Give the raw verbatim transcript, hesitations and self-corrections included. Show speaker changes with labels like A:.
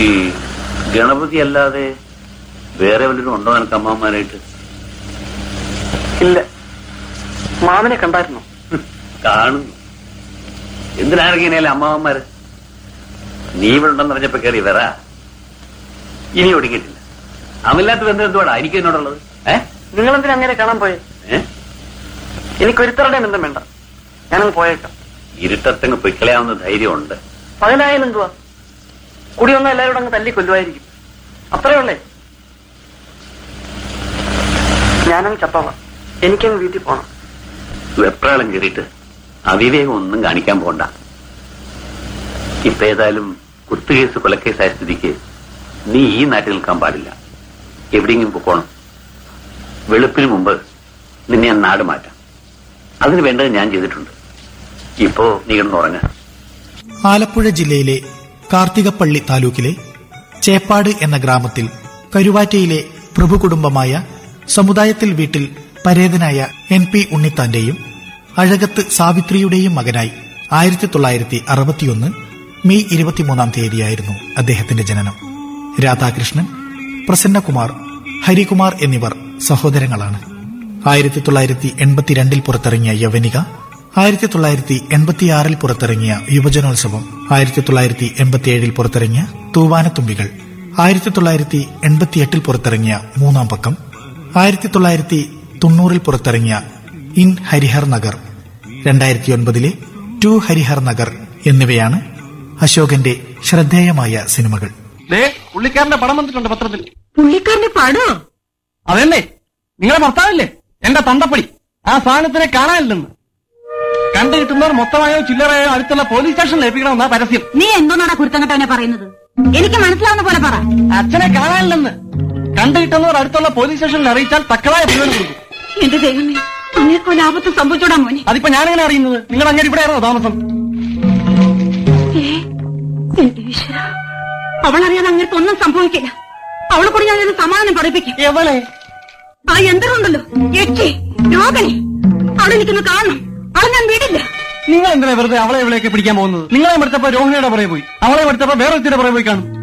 A: ഈ ഗണപതി അല്ലാതെ വേറെ വല്ലതും ഉണ്ടോ നിനക്ക് അമ്മാവന്മാരായിട്ട്?
B: ഇല്ല. മാമനെ കണ്ടായിരുന്നോ?
A: കാണുന്നു. എന്തിനാണെങ്കിലേ അമ്മാവന്മാര്? നീ ഇവിടെ ഉണ്ടെന്ന് പറഞ്ഞപ്പോ കയറി വരാ. ഇനി ഒടുങ്ങിയിട്ടില്ല. അവനില്ലാത്ത ബന്ധം എന്തുവാടാ എനിക്ക് എന്നോടുള്ളത്? ഏഹ്
B: നിങ്ങളെന്തിനാ അങ്ങനെ കാണാൻ പോയെ?
A: ഏഹ്
B: എനിക്കൊരുത്തരുടെ ബന്ധം വേണ്ട, ഞാനങ്ങ് പോയേക്കാം.
A: ഇരുട്ടത്തങ്ങ് പൊയ്ക്കളയാവുന്ന ധൈര്യമുണ്ട്.
B: പകലായാലും എന്തുവാ, കൂടി വന്നാൽ എല്ലാവരും അങ്ങ് തല്ലി കൊല്ലുമായിരിക്കും. അത്രേ ഉള്ളേ. ഞാനങ്ങ് ചത്തോളാം. എനിക്കങ്ങ് വീട്ടിൽ പോണം.
A: വെപ്രാളം കയറിയിട്ട് അവിവേകം ഒന്നും കാണിക്കാൻ പോണ്ട. ഇപ്പൊ ഏതായാലും കുത്തുകേസ് കൊലക്കേസായ സ്ഥിതിക്ക് നീ ഈ നാട്ടിൽ നിൽക്കാൻ പാടില്ല. എവിടെയെങ്കിലും പോകണം. വെളുപ്പിന് മുമ്പ് നിന്നെ ഞാൻ നാട് മാറ്റാം. അതിന് വേണ്ടത് ഞാൻ ചെയ്തിട്ടുണ്ട്. ഇപ്പോ നീ കിടന്നുറങ്ങ.
C: ആലപ്പുഴ ജില്ലയിലെ കാർത്തികപ്പള്ളി താലൂക്കിലെ ചേപ്പാട് എന്ന ഗ്രാമത്തിൽ കരുവാറ്റയിലെ പ്രഭുകുടുംബമായ സമുദായത്തിൽ വീട്ടിൽ പരേതനായ എൻ പി ഉണ്ണിത്താന്റെയും അഴകത്ത് സാവിത്രിയുടെയും മകനായി ആയിരത്തി തൊള്ളായിരത്തി അറുപത്തിയൊന്ന് മെയ് ഇരുപത്തിമൂന്നാം തീയതിയായിരുന്നു അദ്ദേഹത്തിന്റെ ജനനം. രാധാകൃഷ്ണൻ, പ്രസന്നകുമാർ, ഹരികുമാർ എന്നിവർ സഹോദരങ്ങളാണ്. ആയിരത്തി തൊള്ളായിരത്തി എൺപത്തിരണ്ടിൽ പുറത്തിറങ്ങിയ യവനിക, ആയിരത്തി തൊള്ളായിരത്തി എൺപത്തിയാറിൽ പുറത്തിറങ്ങിയ യുവജനോത്സവം, ആയിരത്തി തൊള്ളായിരത്തി എൺപത്തിയേഴിൽ പുറത്തിറങ്ങിയ തൂവാനത്തുമ്പികൾ, ആയിരത്തി തൊള്ളായിരത്തി എൺപത്തിയെട്ടിൽ പുറത്തിറങ്ങിയ മൂന്നാം പക്കം, ആയിരത്തി തൊള്ളായിരത്തി തൊണ്ണൂറിൽ പുറത്തിറങ്ങിയ ഇൻ ഹരിഹർ നഗർ, രണ്ടായിരത്തി ഒൻപതിലെ ടു ഹരിഹർ നഗർ എന്നിവയാണ് അശോകന്റെ ശ്രദ്ധേയമായ സിനിമകൾ.
D: പുള്ളിക്കാരന്റെ പടം വന്നിട്ടുണ്ട് പത്രത്തിൽ.
E: പുള്ളിക്കാരന്റെ പടോ?
D: അതല്ലേ നിങ്ങളെ ഭർത്താവല്ലേ എന്റെ തന്തപ്പടി. ആ സാധനത്തിനെ കാണാനില്ലെന്ന്. കണ്ടു കിട്ടുന്നവർ മൊത്തമായോ ചില്ലറയോ അടുത്തുള്ള പോലീസ് സ്റ്റേഷനിൽ ഏൽപ്പിക്കണമെന്നാ പരസ്യം.
E: നീ എന്തോന്നാടാ കുരുത്തങ്കട്ടവനെ പറയുന്നത്? എനിക്ക് മനസ്സിലാവുന്ന പോലെ പറ.
D: അച്ഛനെ കാണാനില്ലെന്ന്. കണ്ടു കിട്ടുന്നവർ അടുത്തുള്ള പോലീസ് സ്റ്റേഷനിൽ അറിയിച്ചാൽ തക്കതായ ജീവനം കൊടുക്കും.
E: എന്റെ ദൈവമേ, അങ്ങേക്കോ ലാഭത്ത് സംഭവിച്ചോടാ മോനെ.
D: അതിപ്പോ ഞാനെങ്ങനെ അറിയുന്നത്? നിങ്ങൾ അങ്ങനെ ഇവിടെ ആയിരുന്നോ താമസം?
E: എന്റെ ഈശ്വര, അവളറിയാതെ അങ്ങനത്തെ ഒന്നും സംഭവിക്കില്ല. അവളെ കൂടി ഞാനൊരു സമാധാനം പഠിപ്പിക്കും.
D: എവളെ?
E: ആ യന്ത്രമുണ്ടല്ലോ, യക്ഷി രോഗനെ, അവളെ എനിക്കൊന്ന് കാണണം. അവളെ ഞാൻ വിടില്ല.
D: നിങ്ങൾ എന്തിനാ വെറുതെ അവളെ എവിടെയൊക്കെ പിടിക്കാൻ പോകുന്നത്? നിങ്ങളെ എടുത്തപ്പോ രോഹിണിയുടെ പുറകെ പോയി, അവളെ എടുത്തപ്പോ വേറെ പുറകെ പോയി കാണും.